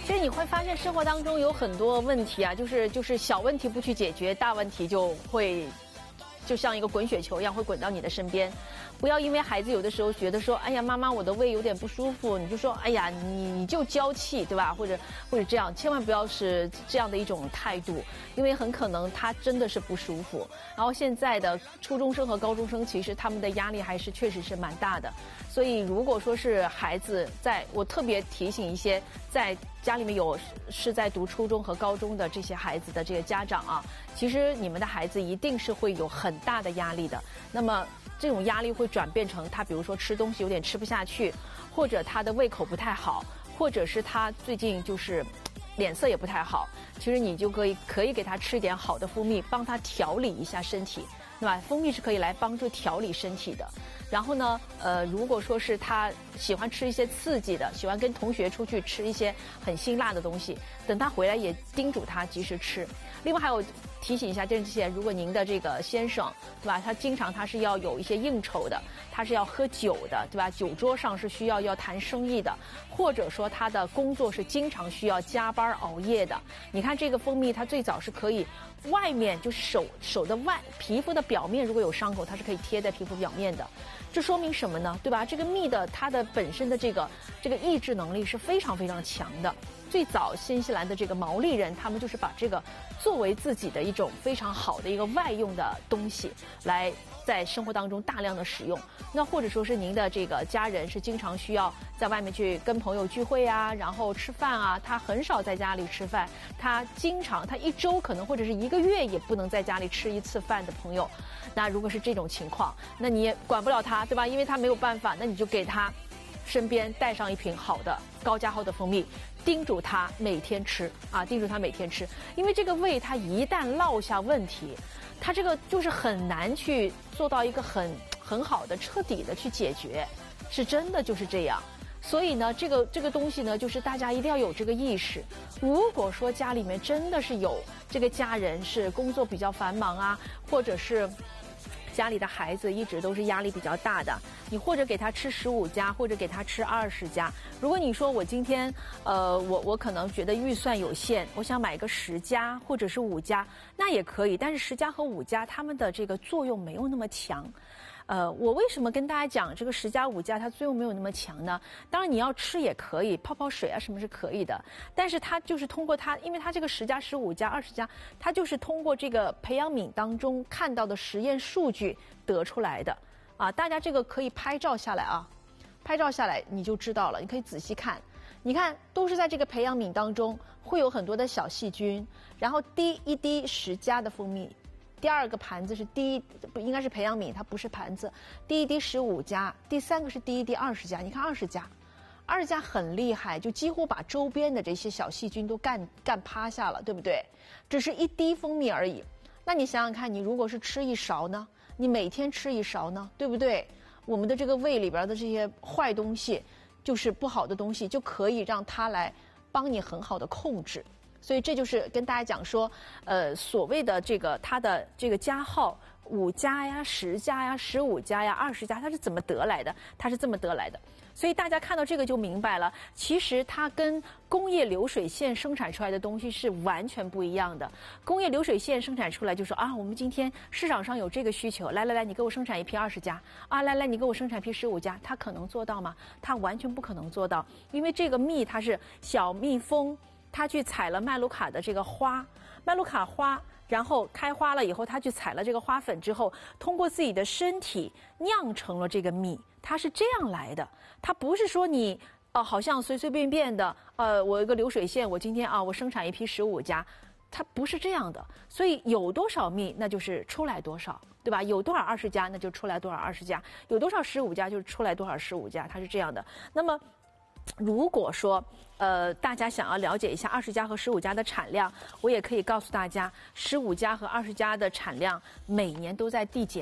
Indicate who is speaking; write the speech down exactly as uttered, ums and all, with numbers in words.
Speaker 1: 其实你会发现生活当中有很多问题啊，就是就是小问题不去解决，大问题就会就像一个滚雪球一样会滚到你的身边。不要因为孩子有的时候觉得说，哎呀，妈妈我的胃有点不舒服，你就说，哎呀，你你就娇气，对吧？或者或者这样，千万不要是这样的一种态度，因为很可能他真的是不舒服。然后现在的初中生和高中生，其实他们的压力还是确实是蛮大的。所以如果说是孩子在，我特别提醒一些在家里面有是在读初中和高中的这些孩子的这个家长啊，其实你们的孩子一定是会有很大的压力的。那么这种压力会转变成他比如说吃东西有点吃不下去，或者他的胃口不太好，或者是他最近就是脸色也不太好，其实你就可以可以给他吃一点好的蜂蜜，帮他调理一下身体，对吧？蜂蜜是可以来帮助调理身体的。然后呢，呃，如果说是他喜欢吃一些刺激的，喜欢跟同学出去吃一些很辛辣的东西，等他回来也叮嘱他及时吃。另外还有提醒一下电视机前，如果您的这个先生，对吧，他经常他是要有一些应酬的，他是要喝酒的，对吧？酒桌上是需要要谈生意的，或者说他的工作是经常需要加班熬夜的。你看这个蜂蜜，它最早是可以外面就是手手的外皮肤的表面如果有伤口，它是可以贴在皮肤表面的。这说明什么呢？对吧？这个蜜的它的本身的这个这个抑制能力是非常非常强的。最早新西兰的这个毛利人，他们就是把这个作为自己的一种非常好的一个外用的东西，来在生活当中大量的使用。那或者说是您的这个家人是经常需要在外面去跟朋友聚会啊，然后吃饭啊，他很少在家里吃饭，他经常他一周可能或者是一个月也不能在家里吃一次饭的朋友，那如果是这种情况，那你也管不了他，对吧？因为他没有办法，那你就给他身边带上一瓶好的高加厚的蜂蜜，叮嘱他每天吃啊，叮嘱他每天吃。因为这个胃它一旦落下问题，它这个就是很难去做到一个很很好的彻底的去解决，是真的就是这样。所以呢，这个这个东西呢，就是大家一定要有这个意识。如果说家里面真的是有这个家人是工作比较繁忙啊，或者是家里的孩子一直都是压力比较大的，你或者给他吃十五加，或者给他吃二十加。如果你说我今天，呃，我我可能觉得预算有限，我想买个十加或者是五加，那也可以。但是十加和五加它们的这个作用没有那么强。呃，我为什么跟大家讲这个十加五加它作用没有那么强呢？当然你要吃也可以，泡泡水啊什么是可以的，但是它就是通过它，因为它这个十加、十五加、二十加，它就是通过这个培养皿当中看到的实验数据得出来的啊。大家这个可以拍照下来啊，拍照下来你就知道了，你可以仔细看。你看，都是在这个培养皿当中会有很多的小细菌，然后滴一滴十加的蜂蜜。第二个盘子是滴，不应该是培养皿，它不是盘子。滴一滴十五加，第三个是滴一滴二十加。你看二十加，二十加很厉害，就几乎把周边的这些小细菌都干干趴下了，对不对？只是一滴蜂蜜而已。那你想想看，你如果是吃一勺呢？你每天吃一勺呢，对不对？我们的这个胃里边的这些坏东西，就是不好的东西，就可以让它来帮你很好的控制。所以这就是跟大家讲说，呃，所谓的这个它的这个加号五加呀、十加呀、十五加呀、二十加，它是怎么得来的？它是这么得来的。所以大家看到这个就明白了，其实它跟工业流水线生产出来的东西是完全不一样的。工业流水线生产出来就说啊，我们今天市场上有这个需求，来来来，你给我生产一批二十加啊，来来，你给我生产一批十五加，它可能做到吗？它完全不可能做到，因为这个蜜它是小蜜蜂。他去采了麦卢卡的这个花，麦卢卡花，然后开花了以后，他去采了这个花粉之后，通过自己的身体酿成了这个蜜，它是这样来的。它不是说你呃好像随随便便的，呃，我有个流水线，我今天啊我生产一批十五加，它不是这样的。所以有多少蜜，那就是出来多少，对吧？有多少二十加，那就出来多少二十加；有多少十五加，就是出来多少十五加，它是这样的。那么如果说呃大家想要了解一下二十加和十五加的产量，我也可以告诉大家，十五加和二十加的产量每年都在递减。